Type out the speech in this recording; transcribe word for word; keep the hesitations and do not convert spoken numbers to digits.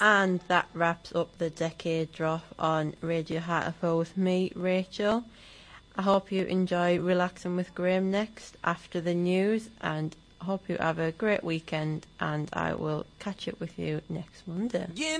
And that wraps up the Decade Drop on Radio Hartlepool with me, Rachel. I hope you enjoy relaxing with Graham next after the news, and I hope you have a great weekend, and I will catch up with you next Monday.